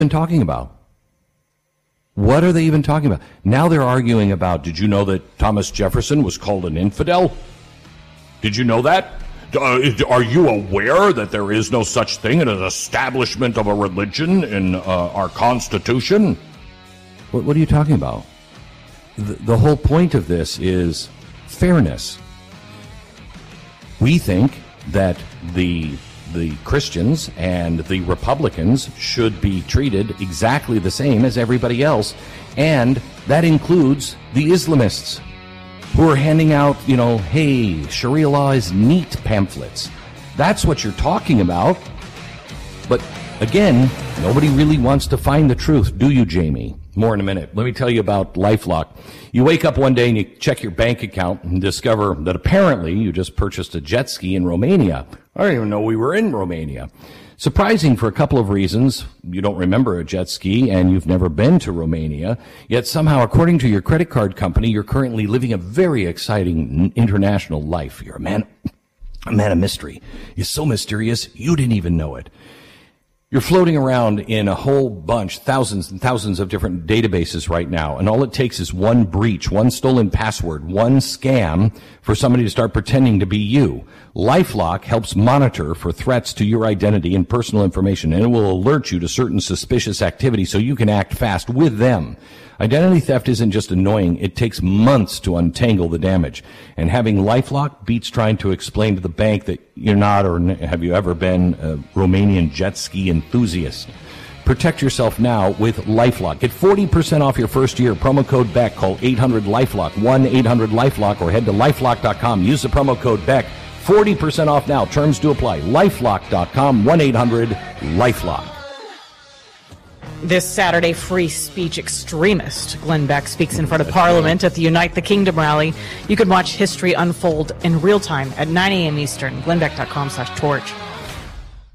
been talking about? What are they even talking about? Now they're arguing about, did you know that Thomas Jefferson was called an infidel? Did you know that? Are you aware that there is no such thing as an establishment of a religion in our Constitution? What are you talking about? The whole point of this is fairness. We think that the Christians and the Republicans should be treated exactly the same as everybody else, and that includes the Islamists who are handing out, hey, Sharia law is neat pamphlets. That's what you're talking about. But again, nobody really wants to find the truth, do you, Jamie? More in a minute. Let me tell you about LifeLock. You wake up one day and you check your bank account and discover that apparently you just purchased a jet ski in Romania. I didn't even know we were in Romania. Surprising for a couple of reasons. You don't remember a jet ski and you've never been to Romania. Yet somehow, according to your credit card company, you're currently living a very exciting international life. You're a man of mystery. You're so mysterious, you didn't even know it. You're floating around in a whole bunch, thousands and thousands of different databases right now, and all it takes is one breach, one stolen password, one scam for somebody to start pretending to be you. LifeLock helps monitor for threats to your identity and personal information, and it will alert you to certain suspicious activity so you can act fast with them. Identity theft isn't just annoying, it takes months to untangle the damage. And having LifeLock beats trying to explain to the bank that you're not, or have you ever been, a Romanian jet ski enthusiast. Protect yourself now with LifeLock. Get 40% off your first year. Promo code BECK. Call 800-LifeLock, 1-800-LifeLock, or head to LifeLock.com. Use the promo code BECK. 40% off now. Terms do apply. LifeLock.com, 1-800-LifeLock. This Saturday, free speech extremist Glenn Beck speaks in front of Parliament at the Unite the Kingdom rally. You can watch history unfold in real time at 9 a.m. Eastern. GlennBeck.com/torch.